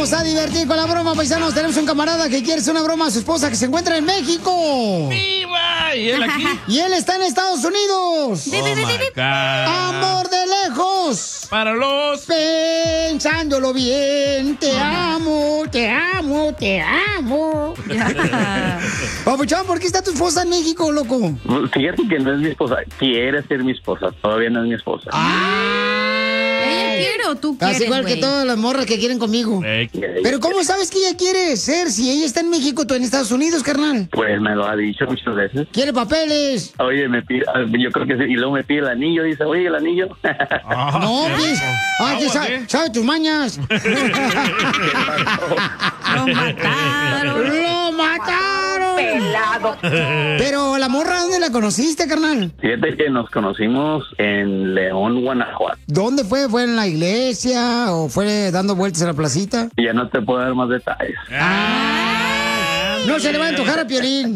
vamos a divertir con la broma, paisanos. Tenemos un camarada que quiere hacer una broma a su esposa que se encuentra en México. ¡Viva! ¿Y él aquí? Y él está en Estados Unidos. Oh my God. Amor de lejos. Para los... Pensándolo bien, te amo, te amo, te amo. Papuchón, ¿por qué está tu esposa en México, loco? Fíjate que no es mi esposa. Quiere ser mi esposa. Todavía no es mi esposa. ¿Ella quiere o tú quieres, Casi igual que güey? todas las morras que quieren conmigo. Pero ¿cómo sabes que ella quiere ser si ella está en México, tú en Estados Unidos, carnal? Pues me lo ha dicho muchas veces. Quiere papeles. Oye, me pide, yo creo que sí. Y luego me pide el anillo. Dice, oye, el anillo. No, pues. Que sabe tus mañas. Lo mataron. ¡Lo mataron! Pelado. Pero la morra, ¿dónde la conociste, carnal? Fíjate que nos conocimos en León, Guanajuato. ¿Dónde fue? ¿Fue en la iglesia o fue dando vueltas en la placita? Y ya no te puedo dar más detalles. No se le va a antojar a Piolín.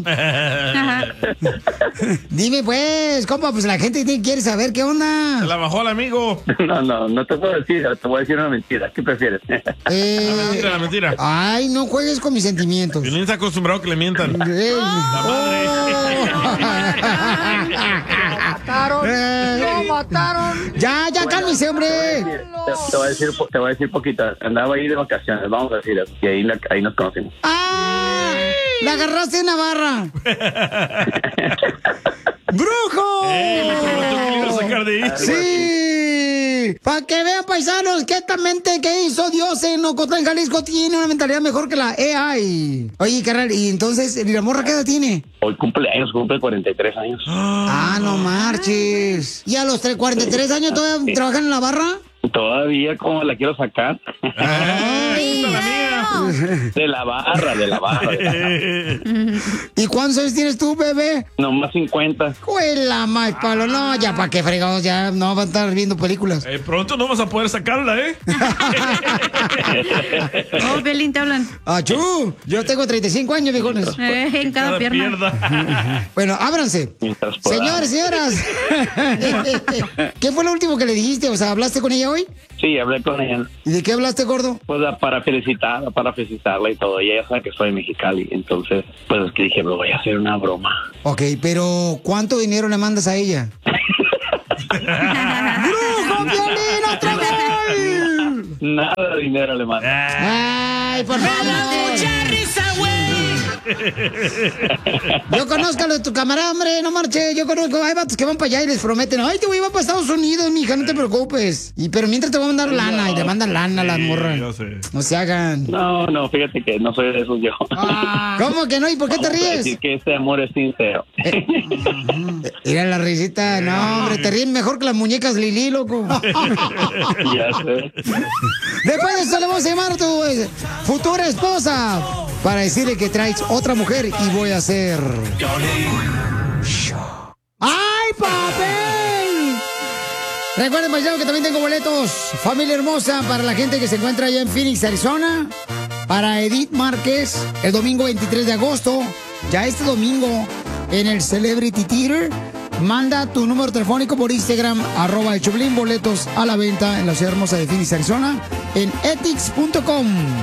Dime pues, compa, pues la gente quiere saber qué onda. Se la bajó al amigo. No te puedo decir. Te voy a decir una mentira. ¿Qué prefieres? La mentira. Ay, no juegues con mis sentimientos. Piolín está acostumbrado a que le mientan. La madre. ¡Lo mataron! Ya, cálmese, hombre. Te voy a decir poquito. Andaba ahí de vacaciones, vamos a decir. Y ahí nos conocimos. ¡La agarraste en Navarra! ¡Brujo! ¡Sí! Para que vean, paisanos, que esta mente que hizo Dios en Ocotlán, Jalisco, tiene una mentalidad mejor que la AI. Oye, carnal, ¿y entonces la morra qué edad tiene? Hoy cumple 43 años. No marches. ¿Y a los 43 años todavía trabajan en la barra? Todavía, ¿cómo la quiero sacar? De la barra. ¿Y cuántos años tienes tú, bebé? Nomás 50. ¡Juela, más palo! No, ya para qué fregados, ya no van a estar viendo películas. Pronto no vas a poder sacarla, ¿eh? Oh, Belín, te hablan. ¡Achú! Yo tengo 35 años, viejones. En cada pierna. Bueno, ábranse. Señores, señoras. ¿Qué fue lo último que le dijiste? O sea, ¿hablaste con ella hoy? Sí, hablé con ella. ¿Y de qué hablaste, gordo? Pues para felicitarla y todo. Y ella sabe que soy Mexicali. Entonces, pues que dije, voy a hacer una broma. Ok, pero ¿cuánto dinero le mandas a ella? ¡Brujo, Piolín, otra vez! Nada de dinero le mando. ¡Ay, por favor! Mucha risa, güey. Yo conozco a lo de tu camarada, hombre, no marche. Yo conozco, hay vatos que van para allá y les prometen, ay, te voy a ir para Estados Unidos, mija, no te preocupes. Pero mientras te voy a mandar lana, y le mandan lana a las morras. No se hagan. No, fíjate que no soy de esos yo. ¿Cómo que no? ¿Y por qué te Vamos a ríes? decir que este amor es sincero. Mira la risita, no, hombre, te ríes mejor que las muñecas Lili, loco. Ya sé. Después de eso le vamos a llamar a tu futura esposa para decirle que traes otra mujer y voy a hacer... ¡Ay, papel! Recuerden, paisanos, que también tengo boletos, familia hermosa, para la gente que se encuentra allá en Phoenix, Arizona, para Edith Márquez, el domingo 23 de agosto, ya este domingo, en el Celebrity Theater. Manda tu número telefónico por Instagram, @el Choplin, boletos a la venta en la ciudad hermosa de Phoenix, Arizona, en ethics.com.